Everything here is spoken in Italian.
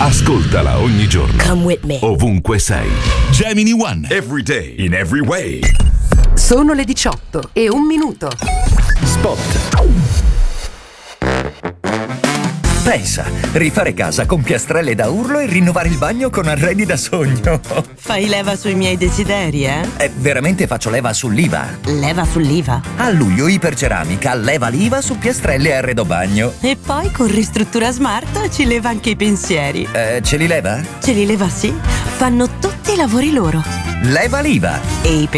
Ascoltala ogni giorno. Come with me. Ovunque sei. Gemini One. Every day. In every way. Sono le 18:01. Spot. Pensa, rifare casa con piastrelle da urlo e rinnovare il bagno con arredi da sogno. Fai leva sui miei desideri, eh? Veramente faccio leva sull'IVA. Leva sull'IVA? A luglio Iperceramica leva l'IVA su piastrelle e arredo bagno. E poi con Ristruttura Smart ci leva anche i pensieri. Ce li leva? Ce li leva, sì. Fanno tutti i lavori loro. Leva l'IVA. E i pensieri